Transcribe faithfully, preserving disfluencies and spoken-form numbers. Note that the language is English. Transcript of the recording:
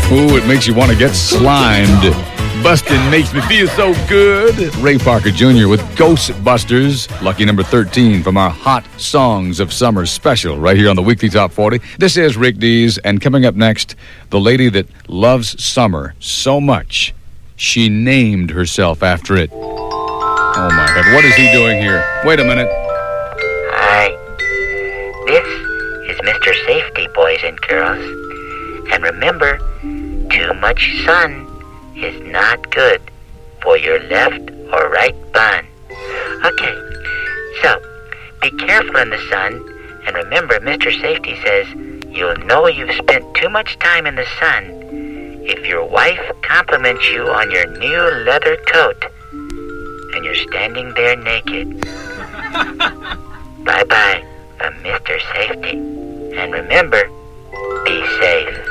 Ooh, it makes you want to get slimed. Bustin' makes me feel so good. Ray Parker Junior with Ghostbusters, lucky number thirteen from our Hot Songs of Summer special right here on the Weekly Top forty. This is Rick Dees, and coming up next, the lady that loves summer so much, she named herself after it. Oh, my God. What is he doing here? Wait a minute. Hi. This is Mister Safety, boys and girls. And remember, too much sun is not good for your left or right bun. Okay, so be careful in the sun, and remember, Mister Safety says you'll know you've spent too much time in the sun if your wife compliments you on your new leather coat and you're standing there naked. Bye-bye from Mister Safety. And remember, be safe.